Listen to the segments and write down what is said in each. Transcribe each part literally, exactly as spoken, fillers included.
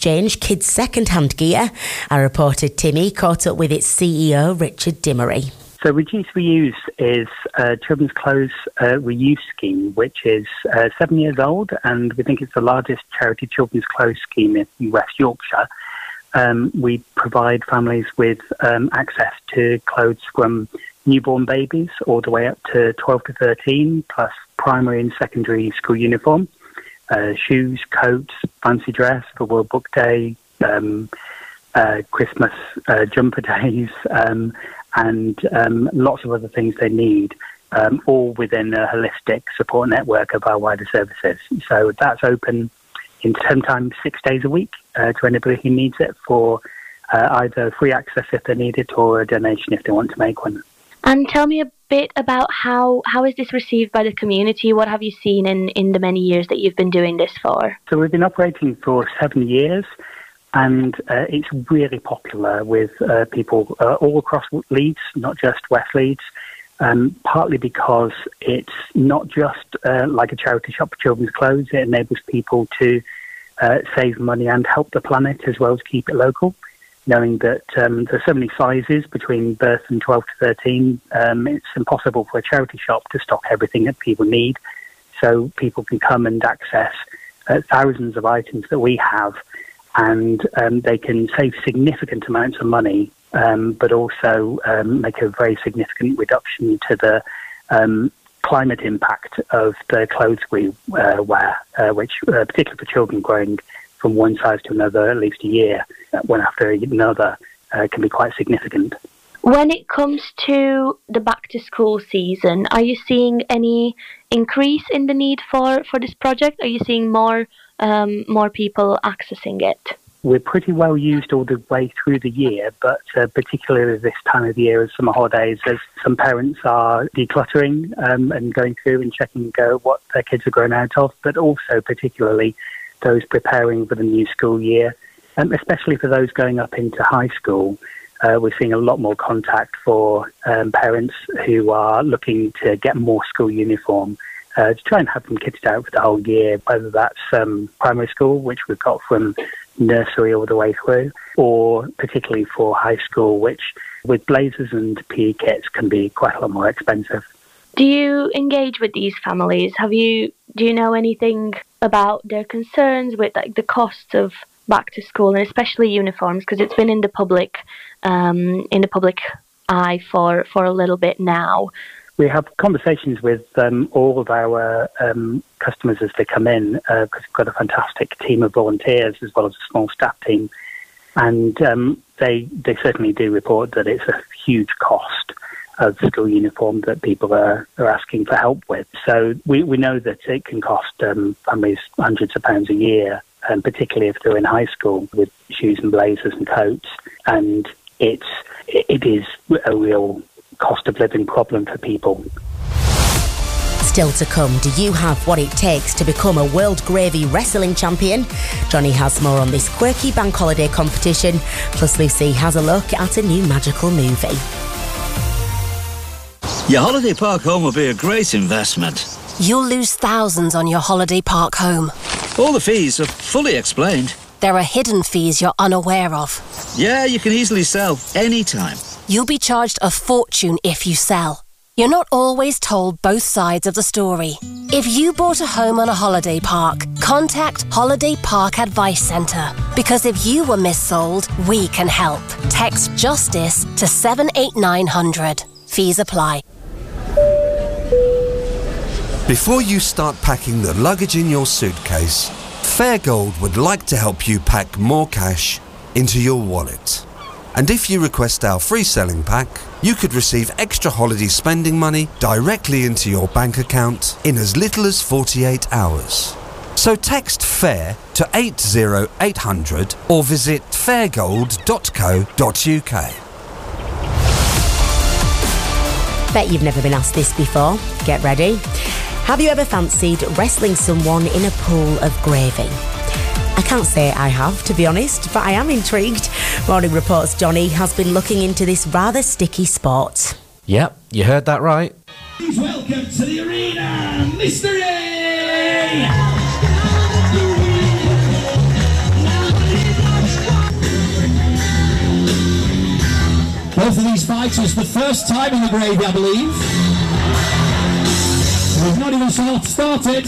exchange kids' second-hand gear. Our reporter Timmy caught up with its C E O, Richard Dimmery. So Reduce Reuse is a children's clothes uh, reuse scheme, which is uh, seven years old, and we think it's the largest charity children's clothes scheme in West Yorkshire. Um, we provide families with um, access to clothes from newborn babies all the way up to twelve to thirteen, plus primary and secondary school uniform, uh, shoes, coats, fancy dress for World Book Day, um, uh, Christmas uh, jumper days, um, and um, lots of other things they need, um, all within a holistic support network of our wider services. So that's open in sometimes six days a week uh, to anybody who needs it for uh, either free access if they need it or a donation if they want to make one. And tell me a bit about how, how is this received by the community? What have you seen in, in the many years that you've been doing this for? So we've been operating for seven years. And uh, it's really popular with uh, people uh, all across Leeds, not just West Leeds, um, partly because it's not just uh, like a charity shop for children's clothes. It enables people to uh, save money and help the planet as well as keep it local, knowing that um, there's so many sizes between birth and twelve to thirteen. Um, it's impossible for a charity shop to stock everything that people need. So people can come and access uh, thousands of items that we have, and um, they can save significant amounts of money, um, but also um, make a very significant reduction to the um, climate impact of the clothes we uh, wear, uh, which, uh, particularly for children growing from one size to another at least a year, one after another, uh, can be quite significant. When it comes to the back-to-school season, are you seeing any increase in the need for, for this project? Are you seeing more um, more people accessing it? We're pretty well used all the way through the year, but uh, particularly this time of the year as summer holidays, as some parents are decluttering um, and going through and checking uh, what their kids are grown out of, but also particularly those preparing for the new school year, um, especially for those going up into high school. Uh, we're seeing a lot more contact for um, parents who are looking to get more school uniform uh, to try and have them kitted out for the whole year, whether that's um, primary school, which we've got from nursery all the way through, or particularly for high school, which with blazers and P E kits can be quite a lot more expensive. Do you engage with these families? Have you do you know anything about their concerns with like the costs of back to school, and especially uniforms, because it's been in the public um, in the public eye for, for a little bit now? We have conversations with um, all of our um, customers as they come in, because uh, we've got a fantastic team of volunteers as well as a small staff team, and um, they they certainly do report that it's a huge cost of school uniform that people are, are asking for help with. So we, we know that it can cost um, families hundreds of pounds a year, and particularly if they're in high school with shoes and blazers and coats. And it's it is a real cost of living problem for people. Still to come, do you have what it takes to become a World Gravy Wrestling Champion? Johnny has more on this quirky bank holiday competition, plus Lucy has a look at a new magical movie. Your holiday park home will be a great investment. You'll lose thousands on your holiday park home. All the fees are fully explained. There are hidden fees you're unaware of. Yeah, you can easily sell anytime. You'll be charged a fortune if you sell. You're not always told both sides of the story. If you bought a home on a holiday park, contact Holiday Park Advice Centre. Because if you were missold, we can help. Text JUSTICE to seven eight nine hundred. Fees apply. Before you start packing the luggage in your suitcase, Fairgold would like to help you pack more cash into your wallet. And if you request our free selling pack, you could receive extra holiday spending money directly into your bank account in as little as forty-eight hours. So text FAIR to eight zero eight hundred or visit fairgold dot co dot uk. Bet you've never been asked this before. Get ready. Have you ever fancied wrestling someone in a pool of gravy? I can't say I have, to be honest, but I am intrigued. Morning Report's Johnny has been looking into this rather sticky sport. Yep, you heard that right. Please welcome to the arena, Mister A! Both of these fighters, the first time in the gravy, I believe. We've not even started.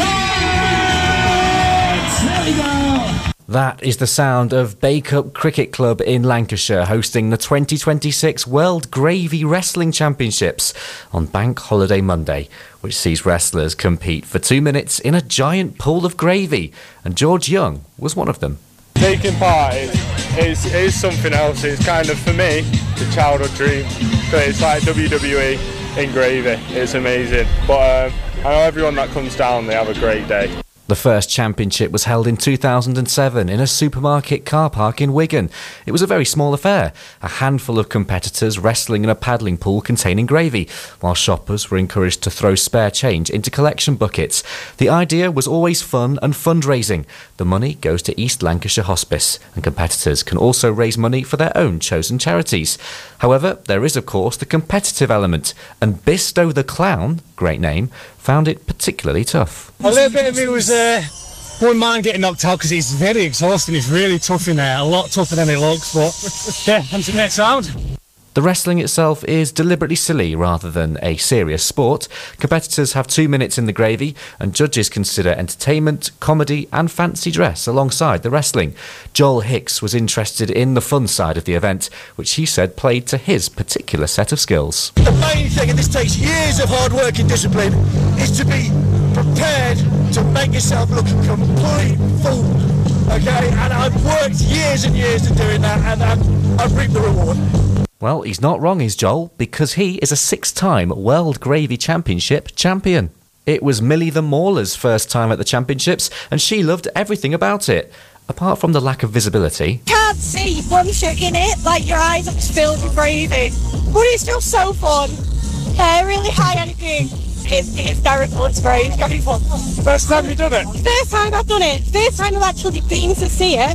Fight! There we go. That is the sound of Bacup Cricket Club in Lancashire hosting the twenty twenty-six World Gravy Wrestling Championships on Bank Holiday Monday, which sees wrestlers compete for two minutes in a giant pool of gravy, and George Young was one of them. Taking part is, is, is something else. It's kind of, for me, the childhood dream. It's like W W E in gravy. It's amazing. But um, I know everyone that comes down, they have a great day. The first championship was held in two thousand seven in a supermarket car park in Wigan. It was a very small affair, a handful of competitors wrestling in a paddling pool containing gravy, while shoppers were encouraged to throw spare change into collection buckets. The idea was always fun and fundraising. The money goes to East Lancashire Hospice, and competitors can also raise money for their own chosen charities. However, there is of course the competitive element, and Bisto the Clown, great name, found it particularly tough. A little bit of it was, uh, wouldn't mind getting knocked out because it's very exhausting. It's really tough in there, a lot tougher than it looks, but yeah, on to the next round. The wrestling itself is deliberately silly rather than a serious sport. Competitors have two minutes in the gravy, and judges consider entertainment, comedy and fancy dress alongside the wrestling. Joel Hicks was interested in the fun side of the event, which he said played to his particular set of skills. The main thing, and this takes years of hard work and discipline, is to be prepared to make yourself look a complete fool. Okay, and I've worked years and years at doing that, and I've, I've reaped the reward. Well, he's not wrong, is Joel, because he is a six-time World Gravy Championship champion. It was Millie the Mauler's first time at the championships, and she loved everything about it, apart from the lack of visibility. Can't see once you're in it, like your eyes are just filled with gravy, but it's still so fun. Uh, really high energy. It's, it's terrible, it's great, it's very fun. First time you've done it? First time I've done it, first time I've actually been to see it,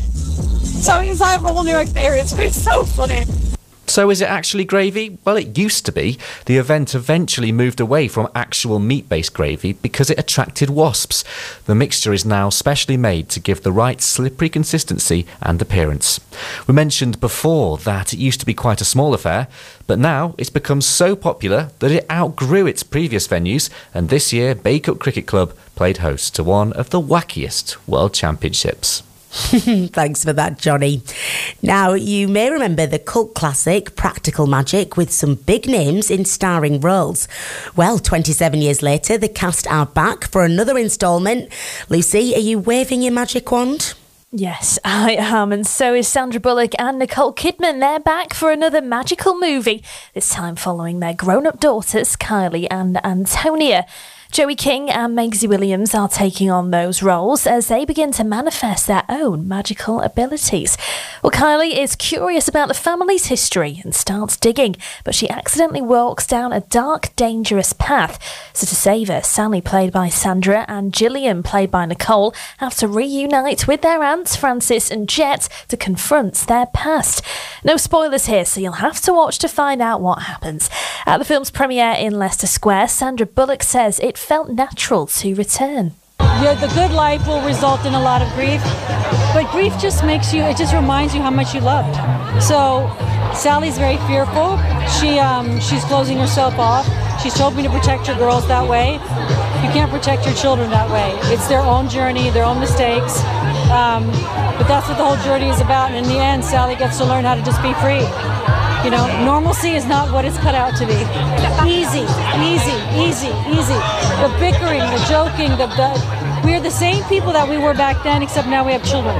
so it's like a whole new experience, but it's so funny. So is it actually gravy? Well, it used to be. The event eventually moved away from actual meat-based gravy because it attracted wasps. The mixture is now specially made to give the right slippery consistency and appearance. We mentioned before that it used to be quite a small affair, but now it's become so popular that it outgrew its previous venues, and this year Bacup Cricket Club played host to one of the wackiest World Championships. Thanks for that, Johnny. Now, you may remember the cult classic Practical Magic with some big names in starring roles. Well, twenty-seven years later, the cast are back for another instalment. Lucy, are you waving your magic wand? Yes, I am, and so is Sandra Bullock and Nicole Kidman. They're back for another magical movie, this time following their grown-up daughters, Kylie and Antonia. Joey King and Maisie Williams are taking on those roles as they begin to manifest their own magical abilities. Well, Kylie is curious about the family's history and starts digging, but she accidentally walks down a dark, dangerous path. So to save her, Sally, played by Sandra, and Gillian, played by Nicole, have to reunite with their aunts Frances and Jet to confront their past. No spoilers here, so you'll have to watch to find out what happens. At the film's premiere in Leicester Square, Sandra Bullock says it felt natural to return. Yeah, the good life will result in a lot of grief, but grief just makes you, it just reminds you how much you loved. So Sally's very fearful. She um, she's closing herself off. She's told me to protect her girls that way. You can't protect your children that way. It's their own journey, their own mistakes. Um, but that's what the whole journey is about. And in the end, Sally gets to learn how to just be free. You know, normalcy is not what it's cut out to be. Easy, easy, easy, easy. The bickering, the joking, the, the we're the same people that we were back then, except now we have children.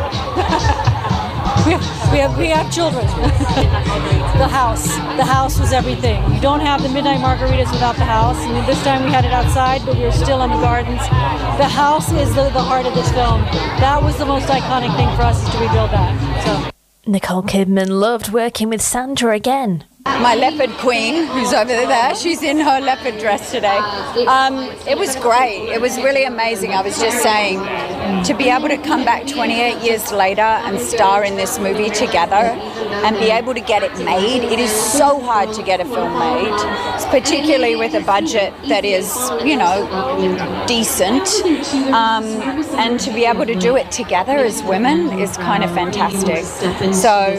we, have, we have we have children. The house, the house was everything. You don't have the midnight margaritas without the house. I mean, this time we had it outside, but we were still in the gardens. The house is the, the heart of this film. That was the most iconic thing for us, is to rebuild that. So. Nicole Kidman loved working with Sandra again. My leopard queen, who's over there, she's in her leopard dress today. Um, it was great. It was really amazing. I was just saying, to be able to come back twenty-eight years later and star in this movie together and be able to get it made, it is so hard to get a film made, particularly with a budget that is, you know, decent. Um, and to be able to do it together as women is kind of fantastic. So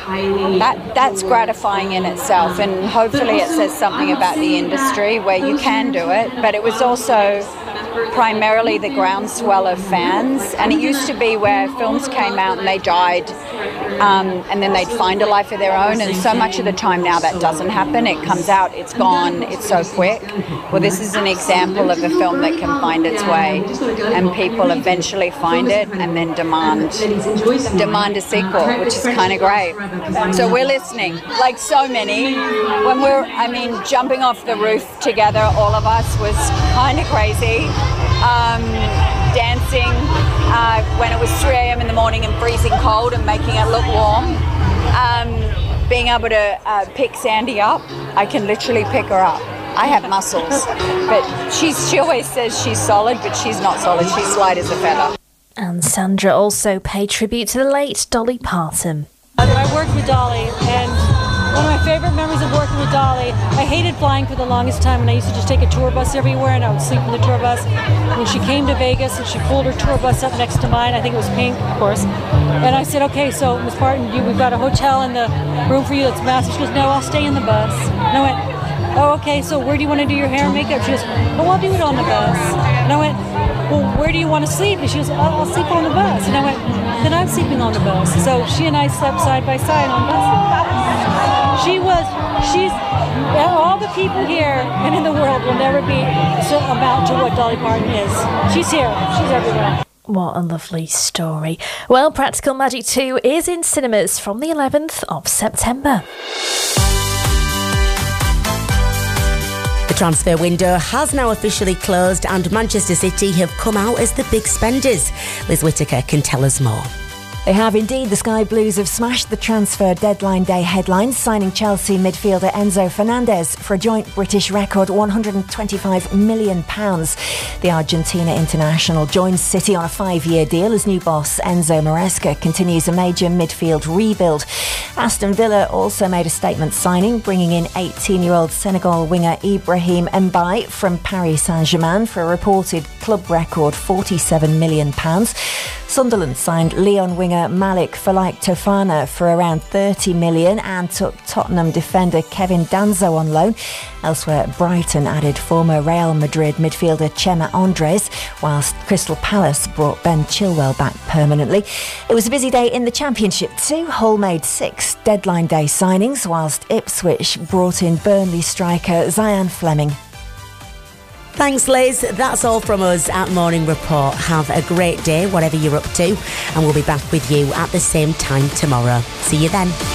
that that's gratifying in itself, and hopefully it says something about the industry where you can do it. But it was also primarily the groundswell of fans, and it used to be where films came out and they died, um, and then they'd find a life of their own, and so much of the time now that doesn't happen. It comes out, it's gone, it's so quick. Well, this is an example of a film that can find its way, and people eventually find it and then demand demand a sequel, which is kind of great. So we're listening, like so many. When we're, I mean, jumping off the roof together, all of us, was kind of crazy. Um, dancing uh, when it was three a.m. in the morning and freezing cold and making it look warm. Um, being able to uh, pick Sandy up, I can literally pick her up. I have muscles, but she's, she always says she's solid, but she's not solid. She's light as a feather. And Sandra also paid tribute to the late Dolly Parton. I worked with Dolly, and one of my favorite memories of working with Dolly, I hated flying for the longest time, and I used to just take a tour bus everywhere, and I would sleep in the tour bus. When she came to Vegas and she pulled her tour bus up next to mine, I think it was pink, of course, and I said, okay, so Miss Parton, you, we've got a hotel in the room for you that's massive. She goes, no, I'll stay in the bus. And I went, oh, okay, so where do you want to do your hair and makeup? She goes, oh, I'll do it on the bus. And I went, well, where do you want to sleep? And she goes, I'll, I'll sleep on the bus. And I went, then I'm sleeping on the bus. So she and I slept side by side on buses. She was, she's, all the people here and in the world will never be so amount to what Dolly Parton is. She's here. She's everywhere. What a lovely story. Well, Practical Magic two is in cinemas from the eleventh of September. The transfer window has now officially closed and Manchester City have come out as the big spenders. Liz Whittaker can tell us more. They have indeed. The Sky Blues have smashed the transfer deadline day headlines, signing Chelsea midfielder Enzo Fernandez for a joint British record one hundred twenty-five million pounds. The Argentina international joins City on a five-year deal as new boss Enzo Maresca continues a major midfield rebuild. Aston Villa also made a statement signing, bringing in eighteen-year-old Senegal winger Ibrahim Mbaye from Paris Saint-Germain for a reported club record forty-seven million pounds. Sunderland signed Lyon winger Malik Falak Tofana for around thirty million pounds and took Tottenham defender Kevin Danzo on loan. Elsewhere, Brighton added former Real Madrid midfielder Chema Andres, whilst Crystal Palace brought Ben Chilwell back permanently. It was a busy day in the Championship too. Hull made six deadline day signings, whilst Ipswich brought in Burnley striker Zian Fleming. Thanks, Liz. That's all from us at Morning Report. Have a great day, whatever you're up to, and we'll be back with you at the same time tomorrow. See you then.